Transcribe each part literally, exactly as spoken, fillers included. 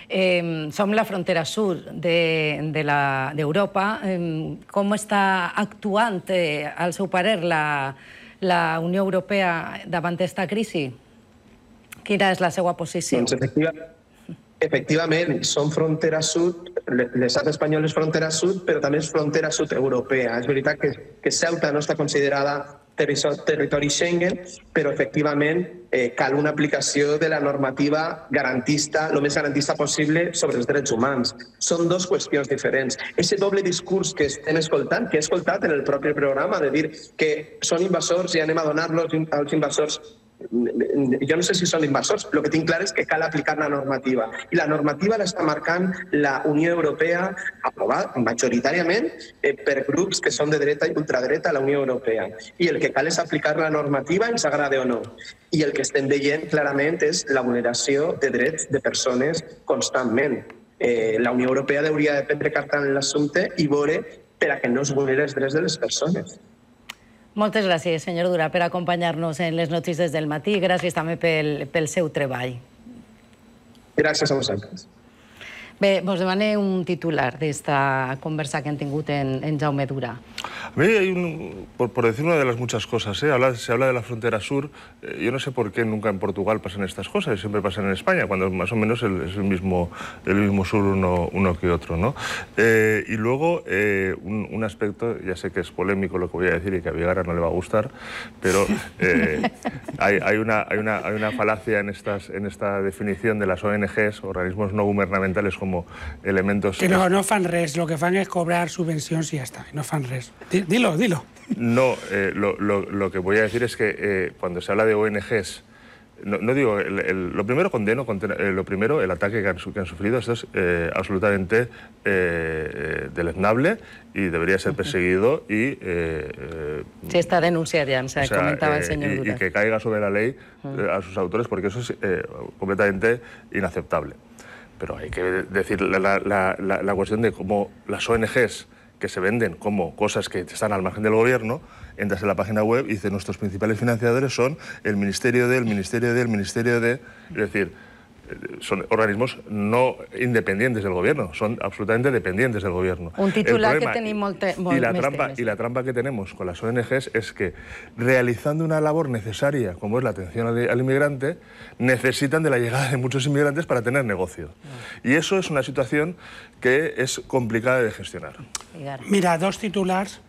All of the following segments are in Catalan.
Eh, som la frontera sud d'Europa. Eh, com està actuant, eh, al seu parer, la, la Unió Europea davant d'esta crisi? Quina és la seva posició? Doncs efectivament, efectivament som frontera sud, l'estat espanyol és frontera sud, però també és frontera sud europea. És veritat que, que Ceuta no està considerada territori Schengen, però efectivament eh, cal una aplicació de la normativa garantista, el més garantista possible sobre els drets humans. Són dues qüestions diferents. Ese doble discurs que estem escoltant, que he escoltat en el propi programa, de dir que són invasors i anem a donar-los als invasors, jo no sé si són invasors, el que tinc clar és que cal aplicar la normativa. I la normativa l'està marcant la Unió Europea, aprovada majoritàriament per grups que són de dreta i ultradreta a la Unió Europea. I el que cal és aplicar la normativa, ens agrade o no. I el que estem veient clarament és la vulneració de drets de persones constantment. La Unió Europea hauria de prendre carta en l'assumpte i veure per a que no es vulneren els drets de les persones. Moltes gràcies, senyor Dura, per acompanyar-nos en les notícies del matí. Gràcies també pel, pel seu treball. Gràcies a vosaltres. Bé, vos demané un titular d'esta conversa que hem tingut en, en Jaume Dura. A mí hay un, por, por decir una de las muchas cosas, ¿eh? Habla, se habla de la frontera sur. Eh, yo no sé por qué nunca en Portugal pasan estas cosas, siempre pasan en España, cuando más o menos el, es el mismo, el mismo sur uno, uno que otro, ¿no? Eh, y luego, eh, un, un aspecto, ya sé que es polémico lo que voy a decir y que a Vigara no le va a gustar, pero eh, hay, hay, una, hay, una, hay una falacia en, estas, en esta definición de las O N Ges, organismos no gubernamentales, como elementos... Que no, no fan res, lo que fan es cobrar subvencions y ya está, no fan res. Dilo, dilo. No, eh, lo, lo, lo que voy a decir es que eh, cuando se habla de O N Ges, no, no digo, el, el, lo primero condeno, eh, lo primero, el ataque que han, que han sufrido, esto es eh, absolutamente eh, deleznable y debería ser perseguido y... Eh, sí, está denunciado ya, se o sea, comentaba el señor eh, Dura. Y, y que caiga sobre la ley eh, a sus autores, porque eso es eh, completamente inaceptable. Pero hay que decir la, la, la, la cuestión de cómo las O N Ges que se venden como cosas que están al margen del gobierno, entras en la página web y dice nuestros principales financiadores son el Ministerio de, el Ministerio de, el Ministerio de... Es decir, son organismos no independientes del gobierno, son absolutamente dependientes del gobierno. Un titular problema, que tenim molt, molt y la més trampa, temes. Y la trampa que tenemos con las O N Ges es que, realizando una labor necesaria, como es la atención al, al inmigrante, necesitan de la llegada de muchos inmigrantes para tener negocio. Y eso es una situación que es complicada de gestionar. Mira, dos titulars.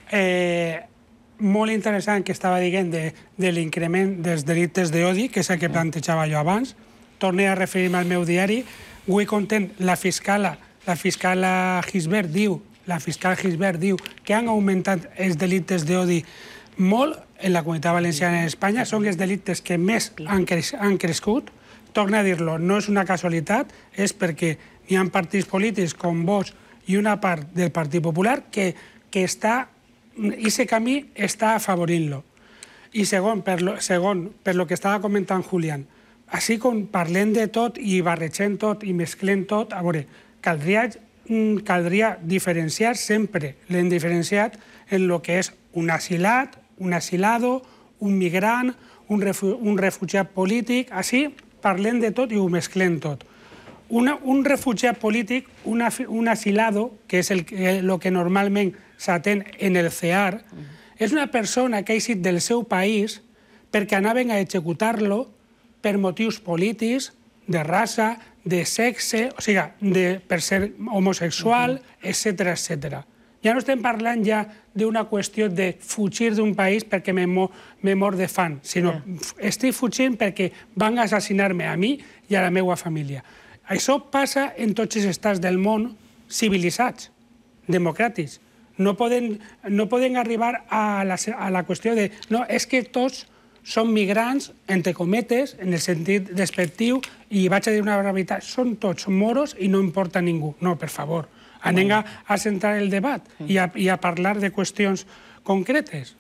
Eh, molt interessant que estava dient de, de l'increment dels delictes d'odi, que és el que plantejava jo abans. Torné a referir-me al meu diari. Avui content, la fiscala, la fiscala Gisbert diu, la fiscal Gisbert diu que han augmentat els delictes d'odi molt en la Comunitat Valenciana i en Espanya. Són els delictes que més han, cres han crescut. Torno a dir-lo, no és una casualitat, és perquè hi ha partits polítics com Vox i una part del Partit Popular que, que està, i aquest camí està afavorint-lo. I segon, per lo, segon, per lo que estava comentant Julián, així com parlem de tot i barregem tot i mesclem tot, a veure, caldria, caldria diferenciar sempre, l'hem diferenciat en el que és un asilat, un asilado, un migrant, un, refu un refugiat polític, així parlem de tot i ho mesclem tot. Una, un refugiat polític, una, un asilado, que és el, el que normalment s'atén en el C E A R, és una persona que ha eixit del seu país perquè anaven a executar-lo per motius polítics, de raça, de sexe, o sigui, de, per ser homosexual, etcètera, etcètera. Ja no estem parlant ja d'una qüestió de fugir d'un país perquè me, mo, me mor de fam, sinó estic fugint perquè van assassinar-me a mi i a la meva família. Això passa en tots els estats del món civilitzats, democràtics. No poden, no poden arribar a la, a la qüestió de... No, és que tots són migrants, entre cometes, en el sentit despectiu, i vaig a dir una veritat, són tots moros i no importa ningú. No, per favor, anem a, a centrar el debat i a, i a parlar de qüestions concretes.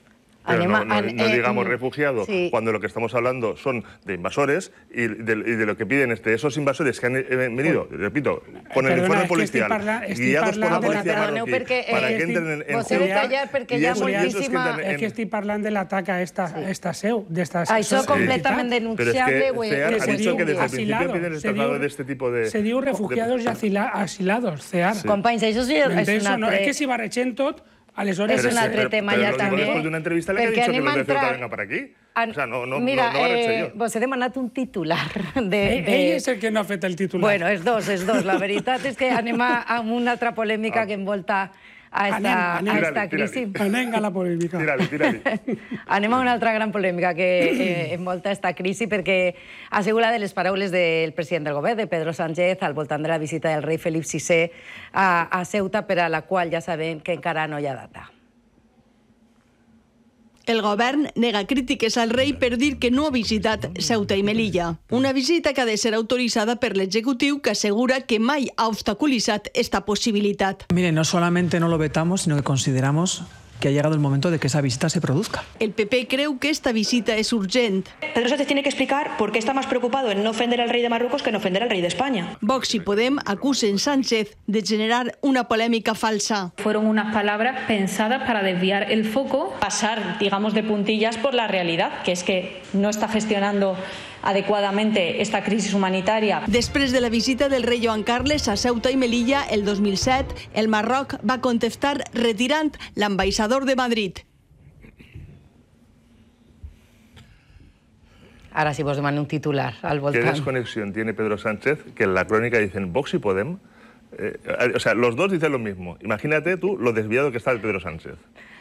Pero Anima, no, no, an, no eh, digamos refugiados, sí. cuando lo que estamos hablando son de invasores y de, y de lo que piden es de esos invasores que han eh, venido, repito, con el Perdona, informe es que policial, estic parlant- estic guiados por la parlant de la- policía Perdoneu, marroquí, perquè, eh, para que estic- entren en, en vos heu de callar perquè hi ha i esos- i esos que moltíssima- entran en- És que estic parlant de l'atac a esta, Sí. esta seu, d'esta Això entitat. completament Pero es denunciable. que güey, CEAR que ha se dicho diu- que desde el principio Asilado, piden el se traslado diu- de este tipo de... Se diu refugiados i asila- asilados, CEAR. Companys, això sí és M'entens un o no? altre... És que si barregem tot, aleshores... És un Pero- altre pero- tema pero ja lo digo també. después de una entrevista en la que ha Perquè dicho que anem los a de Ceuta entrar- vengan para aquí. An- O sea, no, no, Mira, no, no habré hecho eh, yo. vos he demanat un titular. De, Ell, de... ell és el que no ha fet el titular. Bueno, és dos, és dos. La veritat és que anem a, a una altra polèmica que envolta a esta, Anem, anem. a esta Tira-li, crisi. Anem a la polèmica. Tírale, tírale. Anem a una altra gran polèmica que eh, envolta esta crisi perquè assegura de les paraules del president del govern, de Pedro Sánchez, al voltant de la visita del rei Felip sisè a, a Ceuta, per a la qual ja sabem que encara no hi ha data. El govern nega crítiques al rei per dir que no ha visitat Ceuta i Melilla. Una visita que ha de ser autoritzada per l'executiu, que assegura que mai ha obstaculitzat esta possibilitat. Mire, no solamente no lo vetamos, sino que consideramos que ha llegado el momento de que esa visita se produzca. El P P creu que esta visita és urgent. Pedro Sánchez tiene que explicar por qué está más preocupado en no ofender al rey de Marruecos que en ofender al rey de España. Vox i Podem acusen Sánchez de generar una polèmica falsa. Fueron unas palabras pensadas para desviar el foco, pasar, digamos, de puntillas por la realidad, que es que no está gestionando adecuadamente esta crisis humanitaria. Després de la visita del rei Joan Carles a Ceuta i Melilla el dos mil set, el Marroc va contestar retirant l'ambaixador de Madrid. Ara sí vos demano un titular al ¿Qué voltant. desconexión tiene Pedro Sánchez que en la crónica dicen Vox y Podem? Eh, o sea, los dos dicen lo mismo. Imagínate tú lo desviado que está el Pedro Sánchez.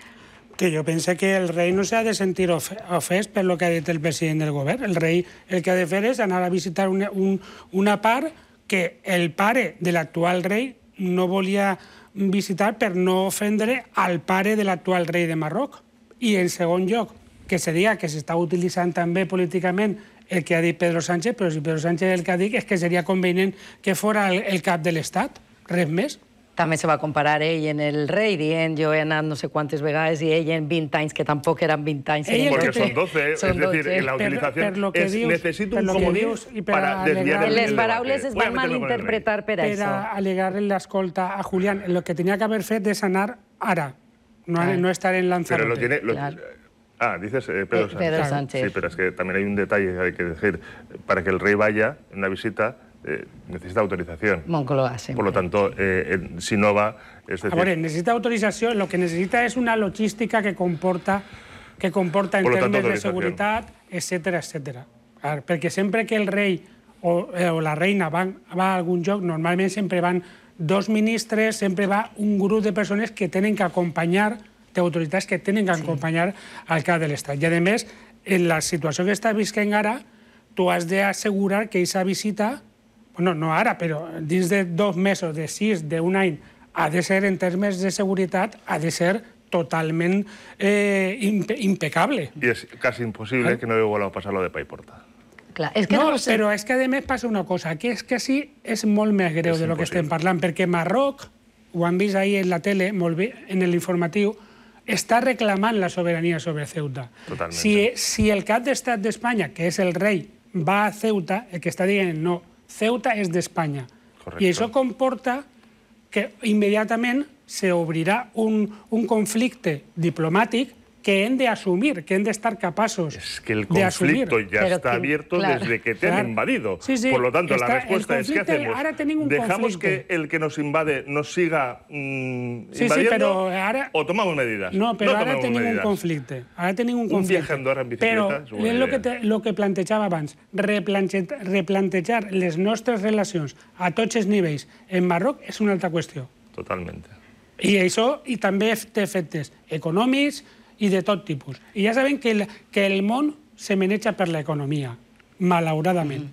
Que jo pense que el rei no s'ha de sentir of ofès per lo que ha dit el president del govern. El rei el que ha de fer és anar a visitar una, un, una part que el pare de l'actual rei no volia visitar per no ofendre al pare de l'actual rei de Marroc. I en segon lloc, que se diga que s'està utilitzant també políticament el que ha dit Pedro Sánchez, però si Pedro Sánchez el que ha dit és que seria convenient que fora el, el cap de l'Estat, res més. També se va comparar ell en el rei, dient jo he anat no sé quantes vegades i ell en vint anys, que tampoc eren vint anys. Ell Porque que son te- doce, es son decir, doce. en la Per- utilización per lo que es dius- necesito per un lo que comodín dius i per para alegar desviar el- el, Les el paraules debate. es Voy a van meterme con el rey. malinterpretar per Per això. a alegar l'escolta a Julián. El que tenia que haver fet és anar ara, no, Claro. no estar en Pero Lanzarote. lo tiene... lo- Claro. Ah, dices eh, Pedro Eh, Sánchez. Pedro Claro. Sánchez. Sí, pero es que también hay un detalle, hay que decir, para que el rey vaya en una visita eh, necesita autorización. Moncloa, sempre. Por lo tanto, eh, el- si no va, es A decir... veure, necessita autorització, el que necessita és una logística que comporta, que comporta en Por lo tanto, termes de autorización. seguretat, etcètera, etcètera. A veure, perquè sempre que el rei o, eh, o la reina van, va a algun lloc, normalment sempre van dos ministres, sempre va un grup de persones que tenen que acompanyar, d'autoritats que tenen que acompanyar al cap de l'Estat. I, a més, en la situació que està visquent ara, tu has d'assegurar que aquesta visita, bueno, no ara, però dins de dos mesos, de sis, d'un any, ha de ser, en termes de seguretat, ha de ser totalment eh, impe impecable. Y es casi imposible que no le vuelva a pasar lo de Paiporta. Clar, és que No, no, sé. però és que a més passa una cosa, que és que sí és molt més greu És de lo que impossible. estem parlant, perquè Marroc, ho han vist ahir en la tele, molt bé, en l'informatiu, està reclamant la sobirania sobre Ceuta. Totalment. Si, si el cap d'estat d'Espanya, que és el rei, va a Ceuta, el que està dient no, Ceuta és d'Espanya. Correcte. I això comporta que immediatament s'obrirà un, un conflicte diplomàtic que hem d'assumir, que hem d'estar capaços Es que el d'assumir. conflicto ya Pero está que- abierto claro. desde que te han Claro. invadido. Sí, sí, Por lo tanto, está- la el respuesta es ¿qué conflicto, hacemos? ahora tenim un ¿Dejamos conflicto. que el que nos invade nos siga mm, Sí, sí, invadiendo pero ara- o tomamos medidas? No, però ara tomemos tenim un medidas. conflicte. Ara tenim un Un conflicte. viaje a Andorra en bicicleta Però és una buena és el que, idea. te, lo que plantejava abans, replantejar, replantejar les nostres relacions a tots els nivells en Marroc és una altra qüestió. Totalmente. I això i també té efectes econòmics i de tot tipus. I ja sabem que el, que el món se maneja per l'economia, malauradament.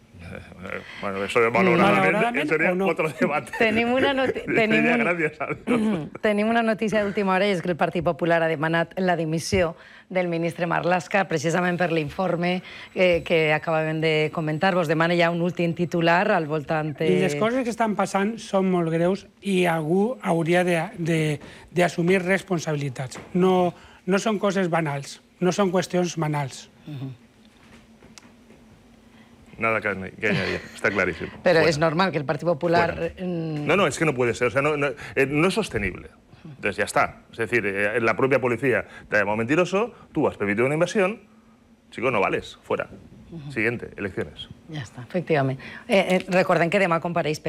Eh, Bueno, eso de malauradamente Malauradamente sería o no. otro debate. Tenim una, noti tenim Diría, un... gracias a Dios. Tenim una notícia d'última hora i és que el Partit Popular ha demanat la dimissió del ministre Marlaska precisament per l'informe eh, que acabàvem de comentar. Vos demana ja un últim titular al voltant... De... I les coses que estan passant són molt greus i algú hauria d'assumir responsabilitats. No, no són coses banals, no són qüestions banals. Nada que añadir, está clarísimo. Pero Fuera. es normal que el Partido Popular... Fuera. mm, No, no, es que no puede ser, o sea, no, no, eh, no es sostenible. Entonces ya está. Es decir, eh, la propia policía te ha llamado mentiroso, tú has permitido una invasión, chico, no vales, fuera. Siguiente, elecciones. Ja està, efectivament. Eh, eh, recordem que demà compareix